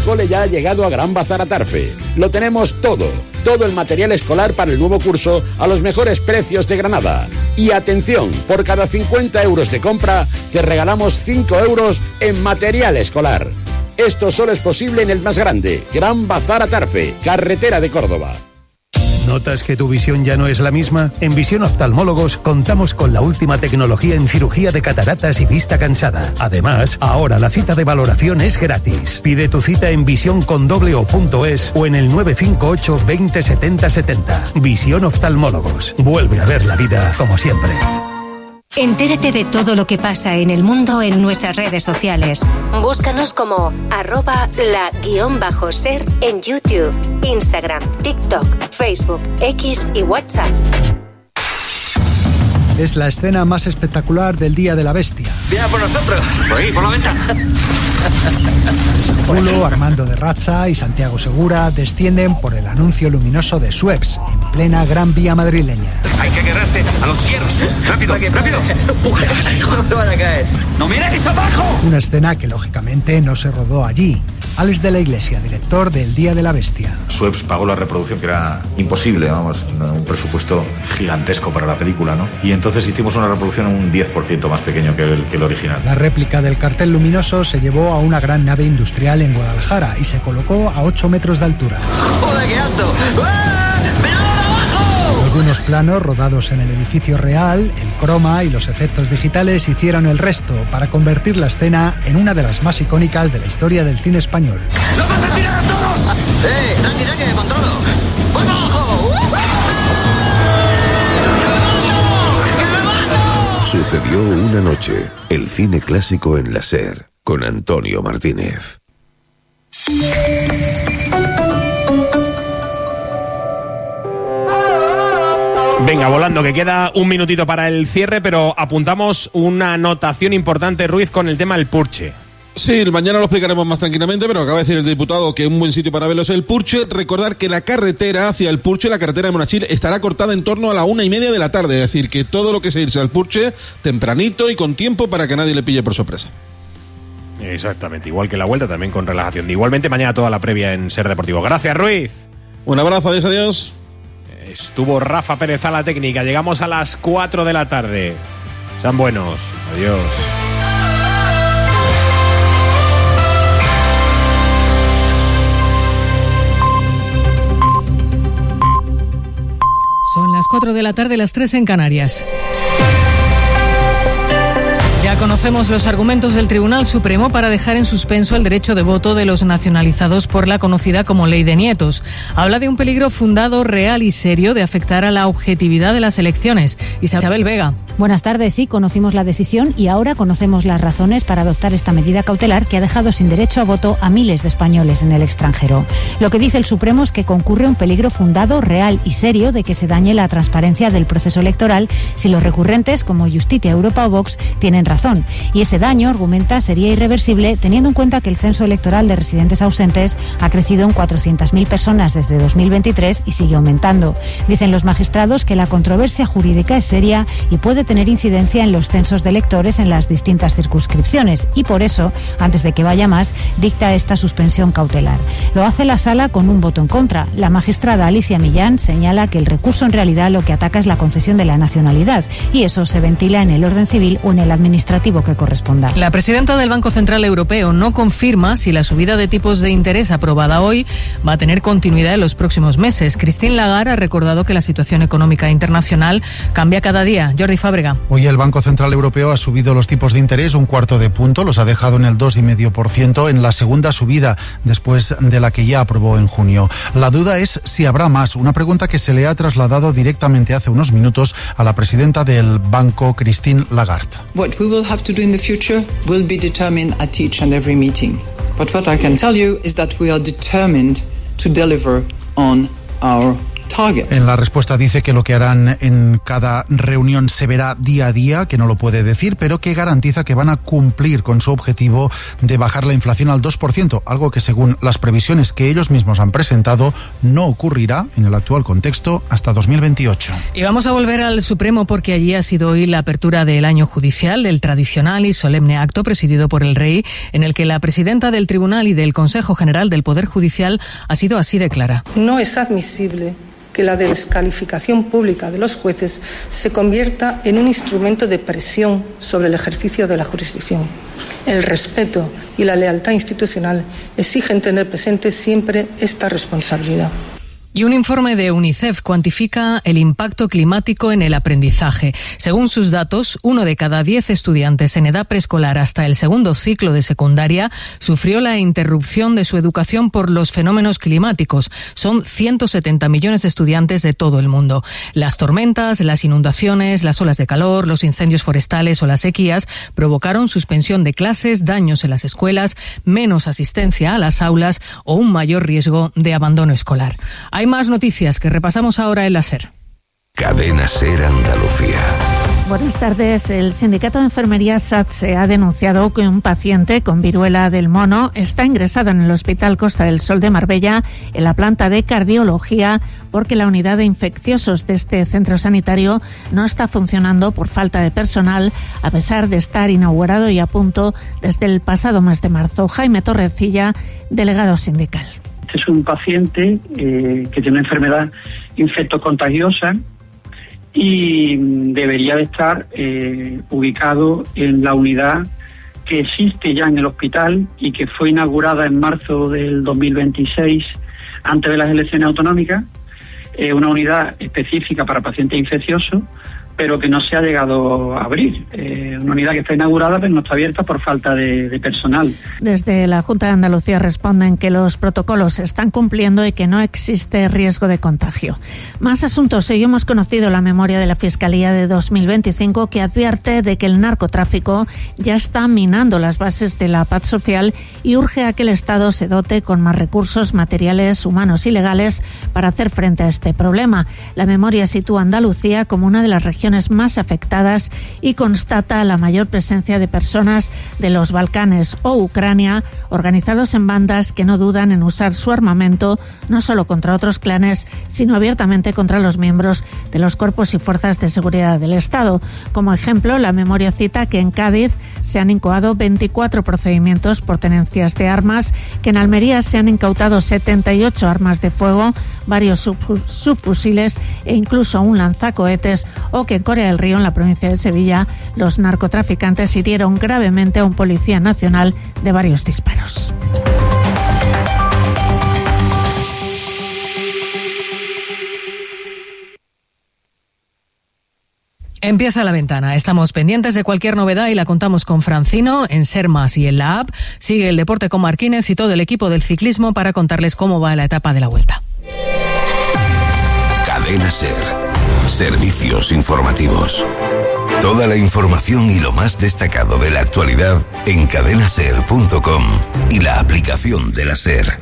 cole ya ha llegado a Gran Bazar Atarfe. Lo tenemos todo el material escolar para el nuevo curso a los mejores precios de Granada. Y atención, por cada 50 euros de compra, te regalamos 5 euros en material escolar. Esto solo es posible en el más grande, Gran Bazar Atarfe, carretera de Córdoba. ¿Notas que tu visión ya no es la misma? En Visión Oftalmólogos contamos con la última tecnología en cirugía de cataratas y vista cansada. Además, ahora la cita de valoración es gratis. Pide tu cita en visioncondobleo.es o en el 958 20 70 70. Visión Oftalmólogos. Vuelve a ver la vida como siempre. Entérate de todo lo que pasa en el mundo en nuestras redes sociales. Búscanos como @la_ser en YouTube, Instagram, TikTok, Facebook, X y WhatsApp. Es la escena más espectacular del Día de la Bestia. ¡Viene por nosotros! ¡Por ahí, por la ventana! Pulo, Armando de Razza y Santiago Segura descienden por el anuncio luminoso de Schweppes, en plena Gran Vía madrileña. Hay que agarrarse a los hierros. ¡Rápido, rápido! ¡No te van a caer! ¡No mires abajo! Una escena que lógicamente no se rodó allí. Alex de la Iglesia, director del Día de la Bestia. Schweppes pagó la reproducción, que era imposible, vamos, un presupuesto gigantesco para la película, ¿no? Y entonces hicimos una reproducción un 10% más pequeño que el original. La réplica del cartel luminoso se llevó a una gran nave industrial en Guadalajara y se colocó a 8 metros de altura. ¡Joder, qué alto! ¡Abajo! Algunos planos rodados en el edificio real, el croma y los efectos digitales hicieron el resto para convertir la escena en una de las más icónicas de la historia del cine español. ¡Los vas a tirar a todos! Tranquila, que controlo. ¡Voy abajo! ¡Que me mato! Sucedió una noche, el cine clásico en la SER, con Antonio Martínez. Venga, volando, que queda un minutito para el cierre, pero apuntamos una anotación importante, Ruiz, con el tema del Purche. Sí, mañana lo explicaremos más tranquilamente, pero acaba de decir el diputado que un buen sitio para verlo es el Purche. Recordar que la carretera hacia el Purche, la carretera de Monachil, estará cortada en torno a la 1:30 de la tarde. Es decir, que todo lo que se irse al Purche, tempranito y con tiempo para que nadie le pille por sorpresa. Exactamente, igual que la vuelta, también con relajación. Igualmente mañana toda la previa en Ser Deportivo. Gracias, Ruiz. Un abrazo, adiós. Estuvo Rafa Pérez a la técnica. Llegamos a las 4 de la tarde. Sean buenos. Adiós. Son las 4 de la tarde, las 3 en Canarias. Ya conocemos los argumentos del Tribunal Supremo para dejar en suspenso el derecho de voto de los nacionalizados por la conocida como Ley de Nietos. Habla de un peligro fundado, real y serio de afectar a la objetividad de las elecciones. Isabel Vega. Buenas tardes, sí, conocimos la decisión y ahora conocemos las razones para adoptar esta medida cautelar que ha dejado sin derecho a voto a miles de españoles en el extranjero. Lo que dice el Supremo es que concurre un peligro fundado, real y serio de que se dañe la transparencia del proceso electoral si los recurrentes como Justicia, Europa o Vox tienen razón. Y ese daño, argumenta, sería irreversible teniendo en cuenta que el censo electoral de residentes ausentes ha crecido en 400.000 personas desde 2023 y sigue aumentando. Dicen los magistrados que la controversia jurídica es seria y puede tener incidencia en los censos de electores en las distintas circunscripciones y por eso, antes de que vaya más, dicta esta suspensión cautelar. Lo hace la Sala con un voto en contra. La magistrada Alicia Millán señala que el recurso en realidad lo que ataca es la concesión de la nacionalidad y eso se ventila en el orden civil o en el administrativo que corresponda. La presidenta del Banco Central Europeo no confirma si la subida de tipos de interés aprobada hoy va a tener continuidad en los próximos meses. Christine Lagarde ha recordado que la situación económica internacional cambia cada día. Jordi Fábrega. Hoy el Banco Central Europeo ha subido los tipos de interés un cuarto de punto, los ha dejado en el 2,5% en la segunda subida después de la que ya aprobó en junio. La duda es si habrá más, una pregunta que se le ha trasladado directamente hace unos minutos a la presidenta del banco, Christine Lagarde. What we will have to do in the future will be determined at each and every meeting. But what I can tell you is that we are determined to deliver on our target. En la respuesta dice que lo que harán en cada reunión se verá día a día, que no lo puede decir, pero que garantiza que van a cumplir con su objetivo de bajar la inflación al 2%, algo que según las previsiones que ellos mismos han presentado no ocurrirá en el actual contexto hasta 2028. Y vamos a volver al Supremo porque allí ha sido hoy la apertura del año judicial, el tradicional y solemne acto presidido por el rey, en el que la presidenta del Tribunal y del Consejo General del Poder Judicial ha sido así de clara. No es admisible que la descalificación pública de los jueces se convierta en un instrumento de presión sobre el ejercicio de la jurisdicción. El respeto y la lealtad institucional exigen tener presente siempre esta responsabilidad. Y un informe de UNICEF cuantifica el impacto climático en el aprendizaje. Según sus datos, 1 de cada 10 estudiantes en edad preescolar hasta el segundo ciclo de secundaria sufrió la interrupción de su educación por los fenómenos climáticos. Son 170 millones de estudiantes de todo el mundo. Las tormentas, las inundaciones, las olas de calor, los incendios forestales o las sequías provocaron suspensión de clases, daños en las escuelas, menos asistencia a las aulas o un mayor riesgo de abandono escolar. Hay más noticias que repasamos ahora en la SER. Cadena SER Andalucía. Buenas tardes. El sindicato de enfermería SATSE ha denunciado que un paciente con viruela del mono está ingresado en el Hospital Costa del Sol de Marbella en la planta de cardiología porque la unidad de infecciosos de este centro sanitario no está funcionando por falta de personal a pesar de estar inaugurado y a punto desde el pasado mes de marzo. Jaime Torrecilla, delegado sindical. Este es un paciente que tiene una enfermedad infectocontagiosa y debería de estar ubicado en la unidad que existe ya en el hospital y que fue inaugurada en marzo del 2026 antes de las elecciones autonómicas, una unidad específica para pacientes infecciosos, pero que no se ha llegado a abrir. Una unidad que está inaugurada pero no está abierta por falta de personal. Desde la Junta de Andalucía responden que los protocolos se están cumpliendo y que no existe riesgo de contagio. Más asuntos. Hoy hemos conocido la memoria de la Fiscalía de 2025 que advierte de que el narcotráfico ya está minando las bases de la paz social y urge a que el Estado se dote con más recursos materiales, humanos y legales para hacer frente a este problema. La memoria sitúa a Andalucía como una de las regiones más afectadas y constata la mayor presencia de personas de los Balcanes o Ucrania organizados en bandas que no dudan en usar su armamento no solo contra otros clanes, sino abiertamente contra los miembros de los cuerpos y fuerzas de seguridad del Estado. Como ejemplo, la memoria cita que en Cádiz se han incoado 24 procedimientos por tenencias de armas, que en Almería se han incautado 78 armas de fuego, varios subfusiles e incluso un lanzacohetes, o que en Corea del Río, en la provincia de Sevilla, los narcotraficantes hirieron gravemente a un policía nacional de varios disparos. Empieza la ventana. Estamos pendientes de cualquier novedad y la contamos con Francino en Ser Más y en la app. Sigue el deporte con Marquínez y todo el equipo del ciclismo para contarles cómo va la etapa de la Vuelta. Cadena SER. Servicios informativos. Toda la información y lo más destacado de la actualidad en cadenaser.com y la aplicación de la SER.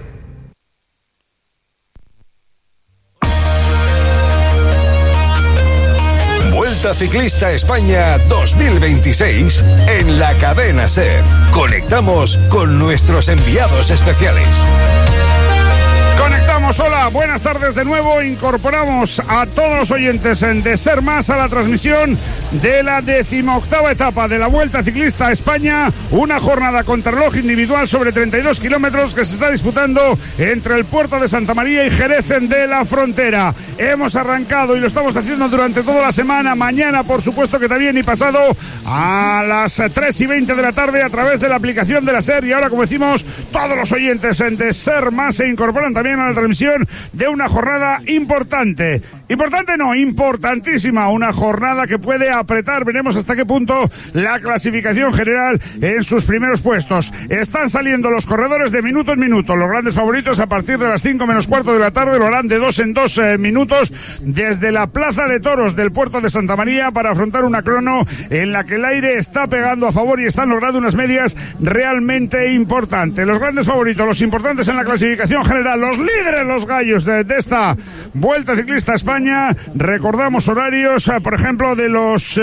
Vuelta Ciclista España 2026 en la cadena SER. Conectamos con nuestros enviados especiales. Conectamos, hola, buenas tardes de nuevo. Incorporamos a todos los oyentes de Ser Más a la transmisión de la 18ª etapa de la Vuelta Ciclista a España, una jornada contrarreloj individual sobre 32 kilómetros que se está disputando entre el puerto de Santa María y Jerez de la Frontera. Hemos arrancado y lo estamos haciendo durante toda la semana, mañana por supuesto que también, y pasado a las 3:20 de la tarde a través de la aplicación de la SER. Y ahora, como decimos, todos los oyentes de Ser Más se incorporan también a la transmisión de una jornada importante. Importante no, importantísima, una jornada que puede apretar, veremos hasta qué punto, la clasificación general en sus primeros puestos. Están saliendo los corredores de minuto en minuto, los grandes favoritos a partir de las 5 menos cuarto de la tarde lo harán de 2 en 2 minutos desde la Plaza de Toros del puerto de Santa María para afrontar una crono en la que el aire está pegando a favor y están logrando unas medias realmente importantes. Los grandes favoritos, los importantes en la clasificación general, los líderes los gallos de esta Vuelta Ciclista a España. Recordamos horarios, por ejemplo, de los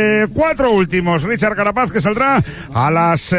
4 últimos. Richard Carapaz, que saldrá a las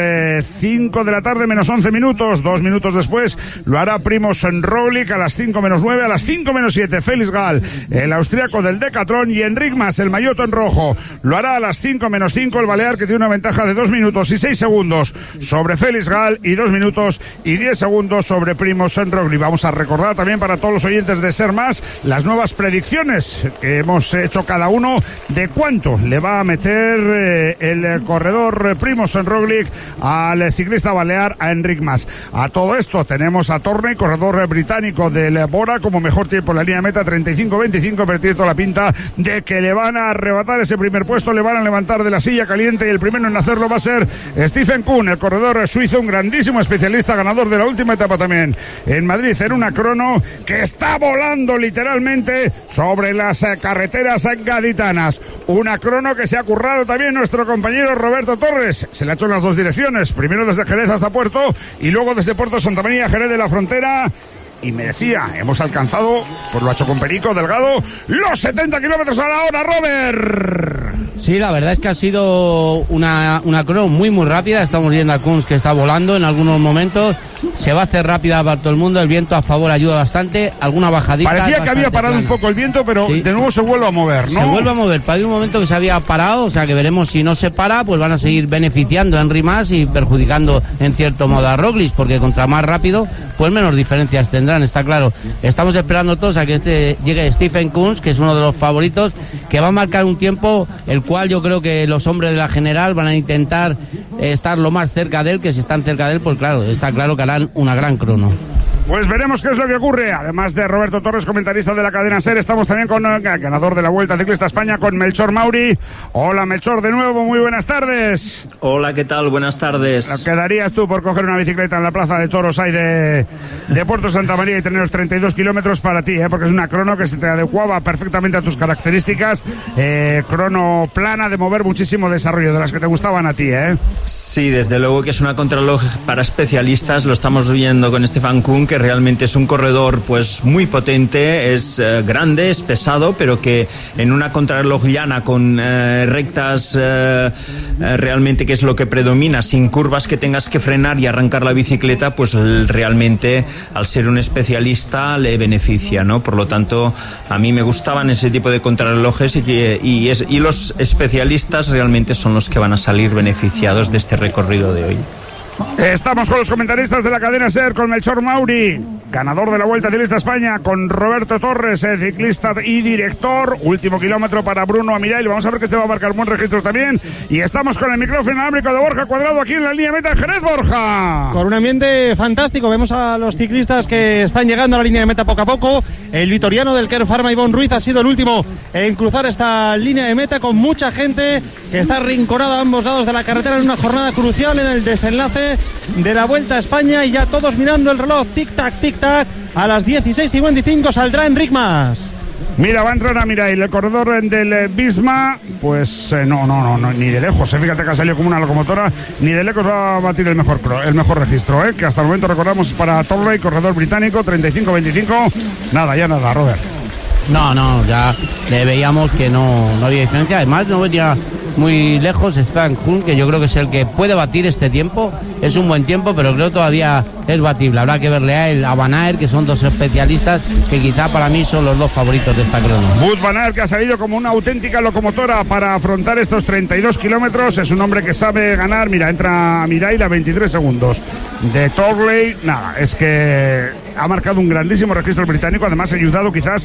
5 de la tarde menos 11 minutos. 2 minutos después lo hará Primož Roglic a las 5 menos 9. A las 5 menos 7, Félix Gall, el austriaco del Decathlon, y Enric Mas, el maillot en rojo, lo hará a las 5 menos 5, el balear, que tiene una ventaja de 2 minutos y 6 segundos sobre Félix Gall y 2 minutos y 10 segundos sobre Primož Roglic. Vamos a recordar también para todos los oyentes de Ser Más las nuevas predicciones que hemos hecho cada uno de cuánto le va a meter el corredor Primož Roglic al ciclista balear, a Enric Mas. A todo esto tenemos a Torney, corredor británico del Bora, como mejor tiempo en la línea de meta, 35-25, pero tiene toda la pinta de que le van a arrebatar ese primer puesto, le van a levantar de la silla caliente, y el primero en hacerlo va a ser Stephen Kuhn, el corredor suizo, un grandísimo especialista, ganador de la última etapa también en Madrid, en una crono que está volando literalmente sobre las carreteras gaditanas. Una crono que se ha currado también nuestro compañero Roberto Torres. Se le ha hecho en las dos direcciones, primero desde Jerez hasta Puerto y luego desde Puerto Santa María, Jerez de la Frontera. Y me decía, hemos alcanzado, pues lo ha hecho con Perico Delgado, los 70 kilómetros a la hora, Robert. Sí, la verdad es que ha sido una crono muy rápida. Estamos viendo a Kunz que está volando en algunos momentos. Se va a hacer rápida para todo el mundo. El viento a favor ayuda bastante. Alguna bajadita. Parecía que había parado un poco el viento, pero sí, de nuevo se vuelve a mover, ¿no? Se vuelve a mover. Para un momento que se había parado, o sea que veremos si no se para, pues van a seguir beneficiando a Enric Mas y perjudicando en cierto modo a Roglic, porque contra más rápido, pues menos diferencias tendrán, está claro. Estamos esperando todos a que llegue Stephen Kuhn, que es uno de los favoritos, que va a marcar un tiempo el cual yo creo que los hombres de la general van a intentar estar lo más cerca de él, que si están cerca de él, pues claro, está claro que harán una gran crono. Pues veremos qué es lo que ocurre. Además de Roberto Torres, comentarista de la cadena SER, estamos también con el ganador de la Vuelta Ciclista a España, con Melchor Mauri. Hola, Melchor, de nuevo, muy buenas tardes. Hola, ¿qué tal? Buenas tardes. ¿Qué darías tú por coger una bicicleta en la plaza de toros ahí de Puerto Santa María y tener los 32 kilómetros para ti, porque es una crono que se te adecuaba perfectamente a tus características, crono plana, de mover muchísimo desarrollo, de las que te gustaban a ti, Sí, desde luego que es una contrarreloj para especialistas. Lo estamos viendo con Stephen Kuhn, que realmente es un corredor pues muy potente, es grande, es pesado, pero que en una contrarreloj llana con rectas realmente, que es lo que predomina, sin curvas que tengas que frenar y arrancar la bicicleta, pues realmente al ser un especialista le beneficia, ¿no? Por lo tanto, a mí me gustaban ese tipo de contrarrelojes y los especialistas realmente son los que van a salir beneficiados de este recorrido de hoy. Estamos con los comentaristas de la cadena SER, con Melchor Mauri, ganador de la Vuelta Ciclista a España, con Roberto Torres, ciclista y director. Último kilómetro para Bruno Amirail. Vamos a ver que este va a marcar buen registro también. Y estamos con el micrófono inalámbrico de Borja Cuadrado aquí en la línea de meta en Jerez, Borja. Con un ambiente fantástico. Vemos a los ciclistas que están llegando a la línea de meta poco a poco. El vitoriano del Kern Pharma, Ivonne Ruiz, ha sido el último en cruzar esta línea de meta, con mucha gente que está arrinconada a ambos lados de la carretera en una jornada crucial en el desenlace de la Vuelta a España, y ya todos mirando el reloj, tic-tac, tic-tac. A las 16:55 saldrá Enric Mas. Mira, va a entrar a Mirail, el corredor del Visma. Pues no, ni de lejos. Fíjate que ha salido como una locomotora. Ni de lejos va a batir el mejor registro, que hasta el momento recordamos para Torrey, corredor británico, 35-25. Nada, Robert. No, ya le veíamos que no había diferencia. Además, no venía muy lejos Stephen Kuhn, que yo creo que es el que puede batir este tiempo. Es un buen tiempo, pero creo todavía es batible. Habrá que verle a él, a Van Aert, que son dos especialistas que quizá para mí son los dos favoritos de esta crono. Wout van Aert, que ha salido como una auténtica locomotora para afrontar estos 32 kilómetros. Es un hombre que sabe ganar. Mira, entra a Mirail a 23 segundos de Torley. Nada, es que ha marcado un grandísimo registro británico, además ayudado quizás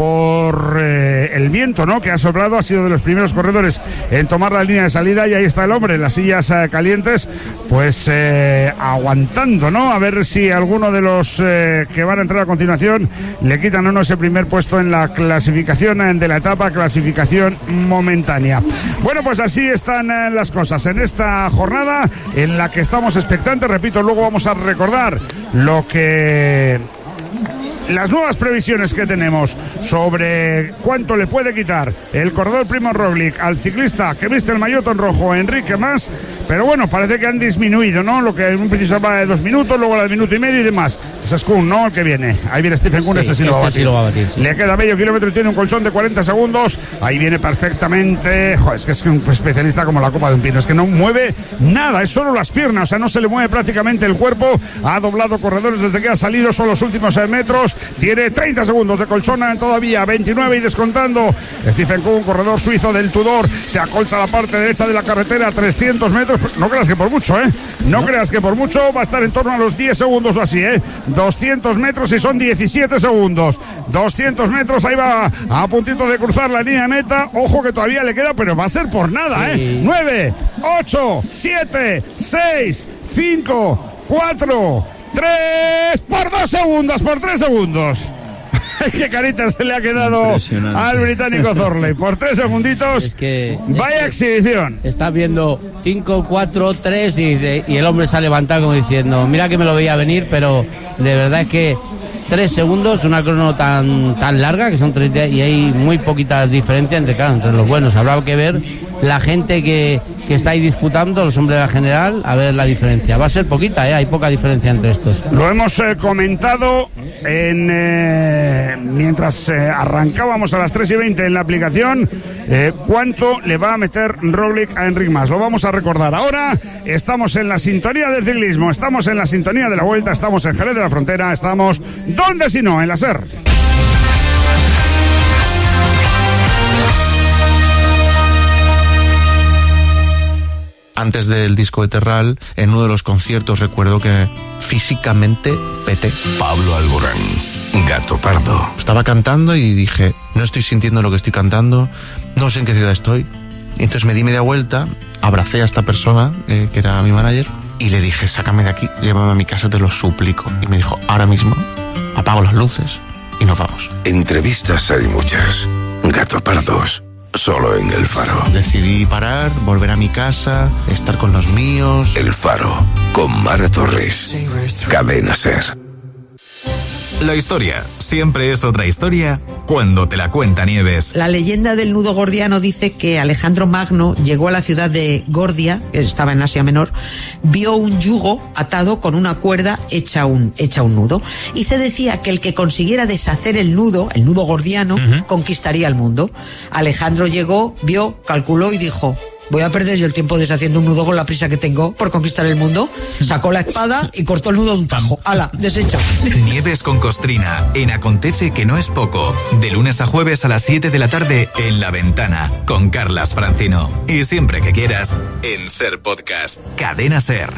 por el viento, ¿no?, que ha soplado. Ha sido de los primeros corredores en tomar la línea de salida, y ahí está el hombre en las sillas calientes, pues aguantando, ¿no? A ver si alguno de los que van a entrar a continuación le quitan o no ese primer puesto en la clasificación de la etapa, clasificación momentánea. Bueno, pues así están las cosas en esta jornada en la que estamos expectantes. Repito, luego vamos a recordar lo que las nuevas previsiones que tenemos sobre cuánto le puede quitar el corredor Primož Roglič al ciclista que viste el maillot en rojo, Enrique Mas, pero bueno, parece que han disminuido, ¿no? Lo que en un principio se hablaba de 2 minutos, luego la de minuto y medio y demás. Ese es Kuhn, ¿no? El que viene. Ahí viene Stephen Kuhn, sí lo va a batir. Sí. Le queda medio kilómetro y tiene un colchón de 40 segundos. Ahí viene perfectamente. Joder, es un especialista como la copa de un pino. Es que no mueve nada, es solo las piernas, o sea, no se le mueve prácticamente el cuerpo. Ha doblado corredores desde que ha salido, son los últimos metros. Tiene 30 segundos de colchón todavía, 29 y descontando. Stephen Kuhn, corredor suizo del Tudor, se acolcha a la parte derecha de la carretera, 300 metros. No creas que por mucho, No creas que por mucho, va a estar en torno a los 10 segundos o así, 200 metros y son 17 segundos. 200 metros, ahí va a puntito de cruzar la línea de meta. Ojo que todavía le queda, pero va a ser por nada, Sí. 9, 8, 7, 6, 5, 4, 3, por 2 segundos, por 3 segundos. Qué carita se le ha quedado al británico Thornley. Por 3 segunditos. Es que, vaya exhibición. Estás viendo 5, 4, 3 y el hombre se ha levantado como diciendo, mira que me lo veía venir, pero de verdad es que 3 segundos, una crono tan larga, que son 30, y hay muy poquita diferencia entre los buenos. Habrá que ver la gente que está ahí disputando, los hombres de la general, a ver la diferencia. Va a ser poquita, hay poca diferencia entre estos. Lo hemos comentado mientras arrancábamos a las 3:20 en la aplicación, cuánto le va a meter Roglič a Enric Mas. Lo vamos a recordar ahora. Estamos en la sintonía del ciclismo, estamos en la sintonía de la Vuelta, estamos en Jerez de la Frontera, estamos, ¿dónde si no? En la SER. Antes del disco de Terral, en uno de los conciertos recuerdo que físicamente peté. Pablo Alborán, Gato Pardo. Estaba cantando y dije, no estoy sintiendo lo que estoy cantando, no sé en qué ciudad estoy. Y entonces me di media vuelta, abracé a esta persona, que era mi manager, y le dije, sácame de aquí, llévame a mi casa, te lo suplico. Y me dijo, ahora mismo, apago las luces y nos vamos. Entrevistas hay muchas. Gato Pardos. Solo en El Faro. Decidí parar, volver a mi casa, estar con los míos. El Faro, con Mara Torres. Cadena SER. La historia siempre es otra historia cuando te la cuenta Nieves. La leyenda del nudo gordiano dice que Alejandro Magno llegó a la ciudad de Gordia, que estaba en Asia Menor, vio un yugo atado con una cuerda hecha un nudo, y se decía que el que consiguiera deshacer el nudo gordiano, conquistaría el mundo. Alejandro llegó, vio, calculó y dijo, voy a perder yo el tiempo deshaciendo un nudo con la prisa que tengo por conquistar el mundo. Sacó la espada y cortó el nudo de un tajo. ¡Hala! Deshecho. Nieves con Costrina, en Acontece que no es poco. De lunes a jueves a las 7 de la tarde en La Ventana, con Carlas Francino. Y siempre que quieras, en SER Podcast. Cadena SER.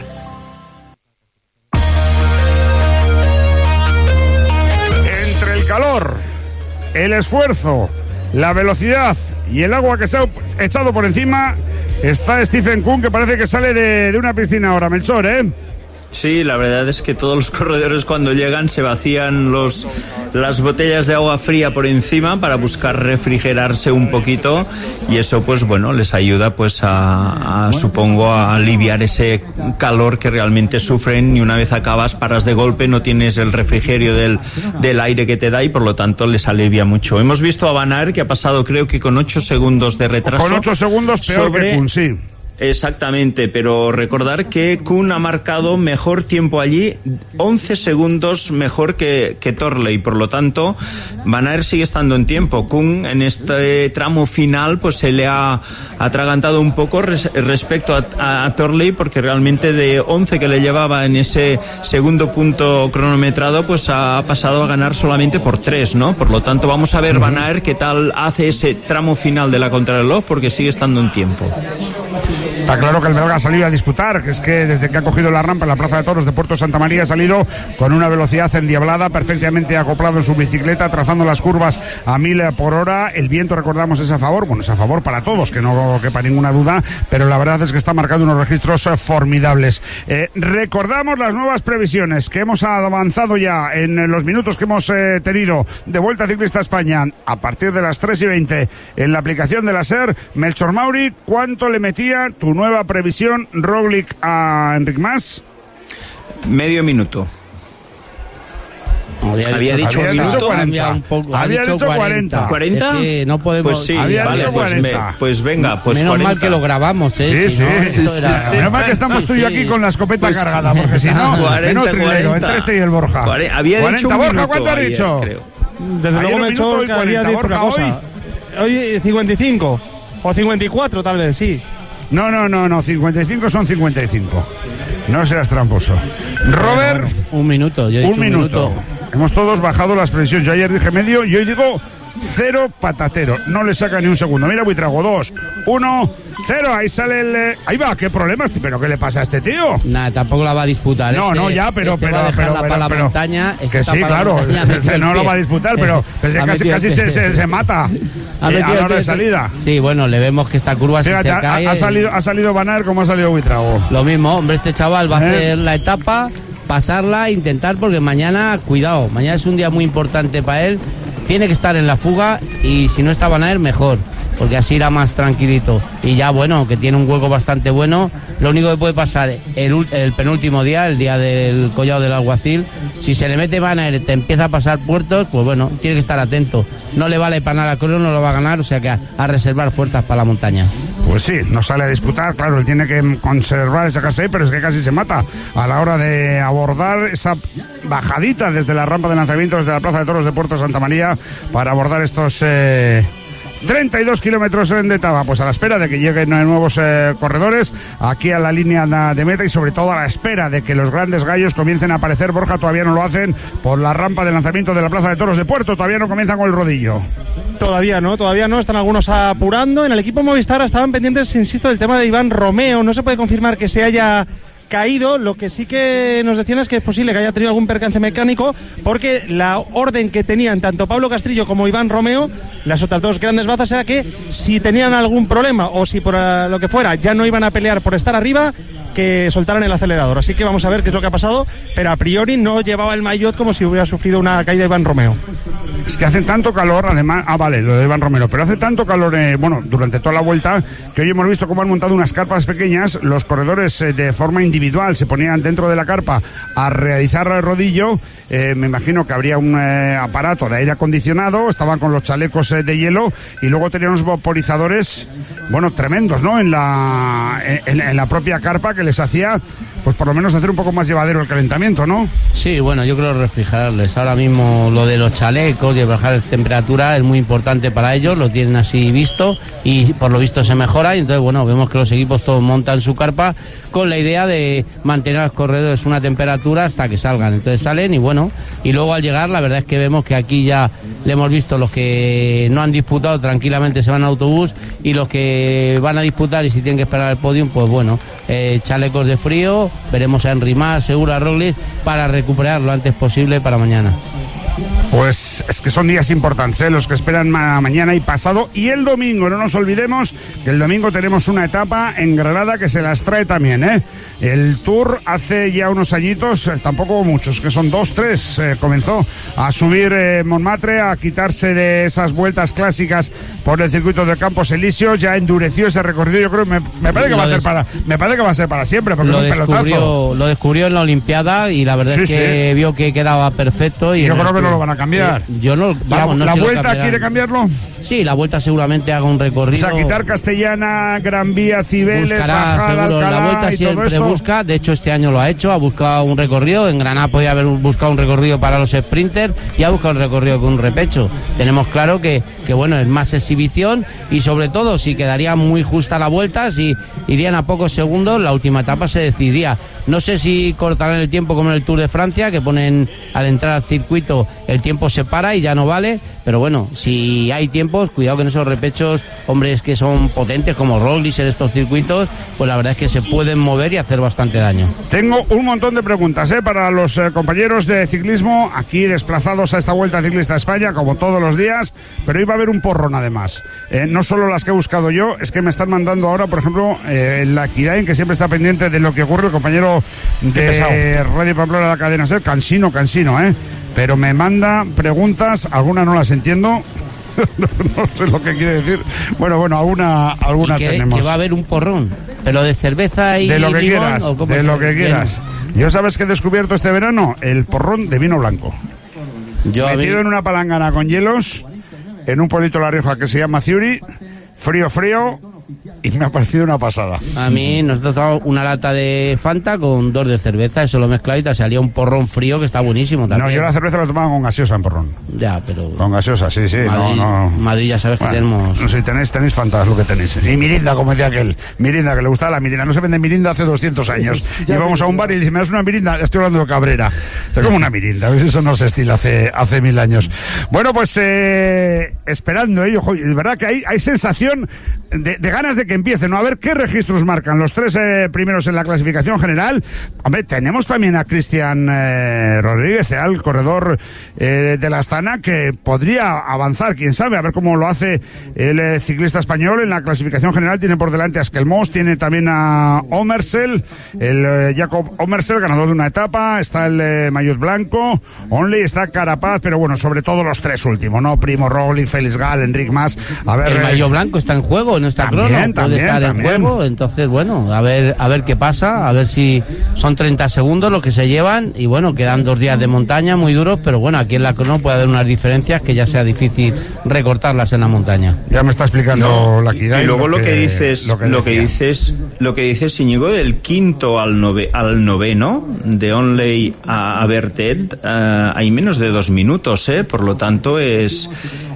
Entre el calor, el esfuerzo, la velocidad y el agua que se ha echado por encima, está Stephen Kuhn, que parece que sale de una piscina ahora, Melchor, Sí, la verdad es que todos los corredores cuando llegan se vacían las botellas de agua fría por encima para buscar refrigerarse un poquito, y eso pues bueno les ayuda pues supongo a aliviar ese calor que realmente sufren, y una vez acabas paras de golpe, no tienes el refrigerio del aire que te da y por lo tanto les alivia mucho. Hemos visto a Van Aert que ha pasado creo que con 8 segundos de retraso. Con 8 segundos peor que Kuhn, sí. Exactamente, pero recordar que Kuhn ha marcado mejor tiempo allí, 11 segundos mejor que Thornley, por lo tanto Van Aert sigue estando en tiempo. Kuhn en este tramo final pues se le ha atragantado un poco respecto a Thornley, porque realmente de 11 que le llevaba en ese segundo punto cronometrado pues ha pasado a ganar solamente por 3, ¿no? Por lo tanto vamos a ver Van Aert qué tal hace ese tramo final de la contrarreloj, porque sigue estando en tiempo. Está claro que el belga ha salido a disputar, que es que desde que ha cogido la rampa en la Plaza de Toros de Puerto Santa María ha salido con una velocidad endiablada, perfectamente acoplado en su bicicleta, trazando las curvas a 1000 por hora. El viento, recordamos, es a favor, bueno, es a favor para todos, que no quepa ninguna duda, pero la verdad es que está marcando unos registros formidables. Recordamos las nuevas previsiones que hemos avanzado ya en los minutos que hemos tenido de Vuelta Ciclista España a partir de las 3:20 en la aplicación de la SER. Melchor Mauri, ¿cuánto le metía tu nueva previsión Roglič a Enric Mas? Medio minuto. Había dicho 40. Había dicho 40. ¿40? Es que no podemos... Pues sí, Había vale, dicho 40. pues venga, pues menos 40. mal que lo grabamos, ¿eh? Sí. Menos mal que estamos tú y yo aquí con la escopeta cargada, porque si no, 40, menos trilero, entre este y el Borja. Había 40. dicho un Borja, minuto ¿cuánto has ayer, dicho? creo. Desde luego me he hecho cada día dice una cosa. Hoy 55 o 54 tal vez, sí. No, 55 son 55. No seas tramposo. Robert, un minuto. Yo he dicho un minuto. Hemos todos bajado las previsiones. Yo ayer dije medio y hoy digo 0 patatero. No le saca ni un segundo. Mira, Buitrago, 2, 1, 0. Ahí sale el... Ahí va, qué problemas. ¿Pero qué le pasa a este tío? Nada, tampoco la va a disputar. No, ya, pero para la montaña. Que sí, claro. No lo va a disputar, pero casi se mata a la hora de salida. Sí, bueno, le vemos que esta curva se cae. Ha salido Van Aert como ha salido Buitrago. Lo mismo, hombre, este chaval va a hacer la etapa, pasarla, intentar, porque mañana, cuidado, mañana es un día muy importante para él. Tiene que estar en la fuga y si no está Van Aert, mejor, porque así irá más tranquilito. Y ya, bueno, que tiene un hueco bastante bueno. Lo único que puede pasar el penúltimo día, el día del Collado del Alguacil, si se le mete Van Aert, te empieza a pasar puertos, pues bueno, tiene que estar atento. No le vale para nada, Crono no lo va a ganar, o sea que a reservar fuerzas para la montaña. Pues sí, no sale a disputar, claro, él tiene que conservar ese jersey, pero es que casi se mata a la hora de abordar esa bajadita desde la rampa de lanzamiento, desde la Plaza de Toros de Puerto Santa María, para abordar estos 32 kilómetros de etapa, pues a la espera de que lleguen nuevos corredores aquí a la línea de meta y sobre todo a la espera de que los grandes gallos comiencen a aparecer. Borja, todavía no lo hacen por la rampa de lanzamiento de la Plaza de Toros de Puerto, todavía no comienzan con el rodillo. Todavía no, están algunos apurando. En el equipo Movistar estaban pendientes, insisto, del tema de Iván Romeo. No se puede confirmar que se haya caído. Lo que sí que nos decían es que es posible que haya tenido algún percance mecánico, porque la orden que tenían tanto Pablo Castrillo como Iván Romeo, las otras dos grandes bazas, era que si tenían algún problema o si por lo que fuera ya no iban a pelear por estar arriba, que soltaran el acelerador. Así que vamos a ver qué es lo que ha pasado, pero a priori no llevaba el maillot como si hubiera sufrido una caída Iván Romeo. Es que hace tanto calor, además, vale, lo de Iván Romero, pero hace tanto calor, durante toda la vuelta, que hoy hemos visto cómo han montado unas carpas pequeñas. Los corredores de forma individual se ponían dentro de la carpa a realizar el rodillo. Me imagino que habría un aparato de aire acondicionado, estaban con los chalecos de hielo y luego tenían unos vaporizadores, tremendos, ¿no? En la propia carpa, que les hacía, pues por lo menos hacer un poco más llevadero el calentamiento, ¿no? Sí, bueno, yo creo refrigerarles. Ahora mismo lo de los chalecos y bajar la temperatura es muy importante para ellos, lo tienen así visto y por lo visto se mejora, y entonces bueno, vemos que los equipos todos montan su carpa con la idea de mantener a los corredores una temperatura hasta que salgan. Entonces salen y bueno, y luego al llegar la verdad es que vemos que aquí ya le hemos visto los que no han disputado tranquilamente se van a autobús, y los que van a disputar y si tienen que esperar el podium, pues bueno, chalecos de frío, veremos a Henry Mas, seguro a Roglic, para recuperar lo antes posible para mañana. Pues es que son días importantes, los que esperan mañana y pasado y el domingo. No nos olvidemos que el domingo tenemos una etapa en Granada que se las trae también, El Tour hace ya unos añitos, tampoco muchos, que son 2, 3, comenzó a subir Montmartre, a quitarse de esas vueltas clásicas por el circuito de Campos Elíseos, ya endureció ese recorrido. Yo creo, me parece que va a ser para siempre, porque es un pelotazo. Lo descubrió en la Olimpiada y la verdad es que vio que quedaba perfecto. Y yo creo que no lo van a cambiar. ¿La Vuelta quiere cambiarlo? Sí, la Vuelta seguramente haga un recorrido. O sea, quitar Castellana, Gran Vía, Cibeles, Bajada, Alcalá, la Vuelta siempre busca. De hecho, este año lo ha hecho, ha buscado un recorrido. En Granada podía haber buscado un recorrido para los sprinters y ha buscado un recorrido con un repecho. Tenemos claro que bueno, es más exhibición y sobre todo si quedaría muy justa la Vuelta, si irían a pocos segundos, la última etapa se decidiría. No sé si cortarán el tiempo como en el Tour de Francia, que ponen al entrar al circuito el tiempo se para y ya no vale, pero bueno, si hay tiempos, cuidado que en esos repechos, hombres que son potentes como Roglic en estos circuitos, pues la verdad es que se pueden mover y hacer bastante daño. Tengo un montón de preguntas para los compañeros de ciclismo aquí desplazados a esta Vuelta Ciclista a España, como todos los días, pero hoy va a haber un porrón además, no solo las que he buscado yo, es que me están mandando ahora, por ejemplo, la Kirain, que siempre está pendiente de lo que ocurre, el compañero de Radio Pamplona de la cadena SER, cansino, pero me manda preguntas, algunas no las entiendo. No sé lo que quiere decir. Bueno, alguna tenemos. Que va a haber un porrón, pero de cerveza y de lo que limón, quieras, de lo que quieras. Yo, ¿sabes qué he descubierto este verano? El porrón de vino blanco. metido en una palangana con hielos, en un pueblito de La Rioja que se llama Ciuri, frío, y me ha parecido una pasada. A mí nos ha dado una lata de Fanta con 2 de cerveza, eso lo mezclado y te salía un porrón frío que está buenísimo también. No, yo la cerveza la tomaba con gaseosa en porrón. Ya, pero... Con gaseosa, sí, Madrid, no. Madrid ya sabes que tenemos... No sé, tenéis Fanta, es lo que tenéis. Y mirinda, como decía aquel. Mirinda, que le gustaba la mirinda. No se vende mirinda hace 200 años. Íbamos a un bar y dice, ¿me das una mirinda? Estoy hablando de Cabrera. Como una mirinda, a ver si eso no se estila hace 1000 años. Bueno, pues esperando ello, de verdad que hay sensación de ganas de que empiece, ¿no? A ver qué registros marcan los 3 primeros en la clasificación general. Hombre, tenemos también a Cristian Rodríguez, el corredor de la Astana, que podría avanzar, quién sabe, a ver cómo lo hace el ciclista español en la clasificación general. Tiene por delante a Esquelmós, tiene también a Omersel, el Jacob Omersel, ganador de una etapa, está el Maillot Blanco, Onley, está Carapaz, pero bueno, sobre todo los 3 últimos, ¿no? Primo Roglic, Félix Gall, Enric Mas. A ver, el Maillot Blanco está en juego en esta crono, puede estar en juego, entonces bueno, a ver qué pasa, a ver si son 30 segundos lo que se llevan, y bueno, quedan 2 días de montaña muy duros, pero bueno, aquí en la crono puede haber unas diferencias que ya sea difícil recortarlas en la montaña. Ya me está explicando la Kidai. Y luego lo que dices, Íñigo, del quinto al noveno, de Onley a Bertet, hay menos de 2 minutos, por lo tanto es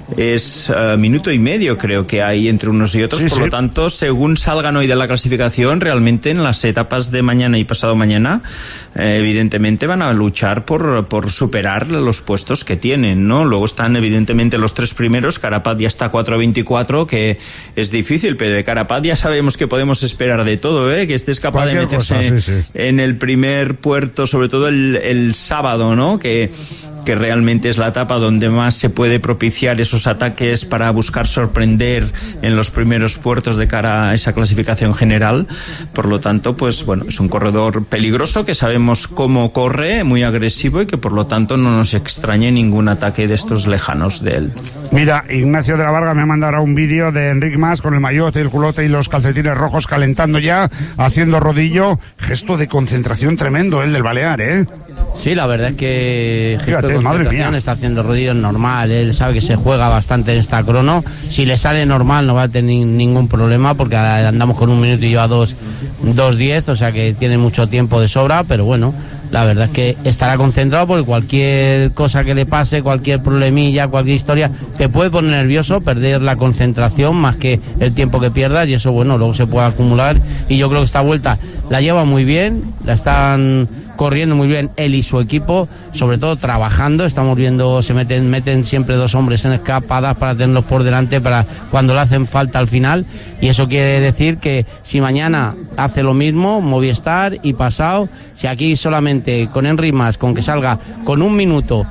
minuto y medio creo que hay entre unos y otros, por lo tanto, según salgan hoy de la clasificación, realmente en las etapas de mañana y pasado mañana, evidentemente van a luchar por superar los puestos que tienen, ¿no? Luego están evidentemente los 3 primeros. Carapaz ya está 4:24, que es difícil, pero de Carapaz ya sabemos que podemos esperar de todo, que estés capaz de meterse en el primer puerto, sobre todo el sábado, ¿no? Que realmente es la etapa donde más se puede propiciar esos ataques para buscar sorprender en los primeros puertos de cara a esa clasificación general. Por lo tanto, pues bueno, es un corredor peligroso que sabemos cómo corre, muy agresivo, y que por lo tanto no nos extrañe ningún ataque de estos lejanos de él. Mira, Ignacio de la Varga me ha mandado un vídeo de Enric Mas con el maillot, el culote y los calcetines rojos calentando ya, haciendo rodillo, gesto de concentración tremendo el del Balear, Sí, la verdad es que gesto de madre mía, está haciendo rodillo normal, él sabe que se juega bastante en esta crono, si le sale normal no va a tener ningún problema porque andamos con 1 minuto y yo a 2:10, o sea que tiene mucho tiempo de sobra, pero bueno, la verdad es que estará concentrado porque cualquier cosa que le pase, cualquier problemilla, cualquier historia, te puede poner nervioso, perder la concentración más que el tiempo que pierdas, y eso bueno, luego se puede acumular, y yo creo que esta vuelta la lleva muy bien, la están corriendo muy bien él y su equipo, sobre todo trabajando. Estamos viendo, se meten siempre 2 hombres en escapadas para tenerlos por delante para cuando le hacen falta al final, y eso quiere decir que si mañana hace lo mismo Movistar y pasado, si aquí solamente con Enric Mas, con que salga con 1 minuto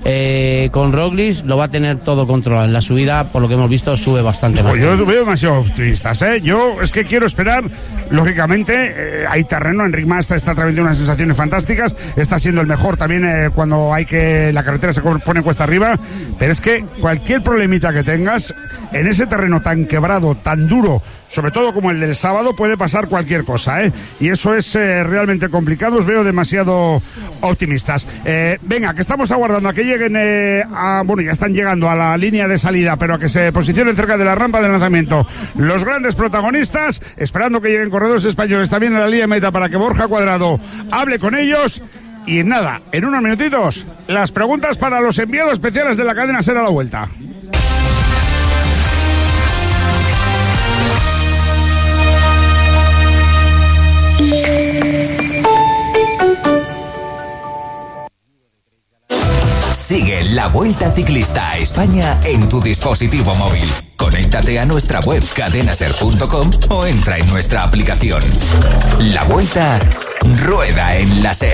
con Roglic, lo va a tener todo controlado. En la subida, por lo que hemos visto, sube bastante más. Yo veo demasiado optimistas, Yo es que quiero esperar, lógicamente, hay terreno. Enric Mas está trayendo unas sensaciones fantásticas, está siendo el mejor también cuando hay que la carretera se pone cuesta arriba, pero es que cualquier problemita que tengas en ese terreno tan quebrado, tan duro, sobre todo como el del sábado, puede pasar cualquier cosa, y eso es realmente complicado. Os veo demasiado optimistas. Venga, que estamos aguardando a que lleguen ya están llegando a la línea de salida, pero a que se posicionen cerca de la rampa de lanzamiento los grandes protagonistas, esperando que lleguen corredores españoles también a la línea de meta para que Borja Cuadrado hable con ellos. Y nada, en unos minutitos, las preguntas para los enviados especiales de la cadena SER a la vuelta. Sigue la Vuelta Ciclista a España en tu dispositivo móvil. Conéctate a nuestra web cadenaser.com o entra en nuestra aplicación. La Vuelta rueda en la SER.